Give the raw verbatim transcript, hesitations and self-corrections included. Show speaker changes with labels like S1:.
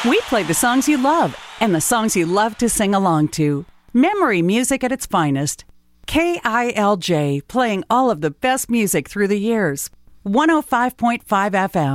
S1: We play the songs you love and the songs you love to sing along to. Memory music at its finest. K I L J, playing all of the best music through the years. one oh five point five F M.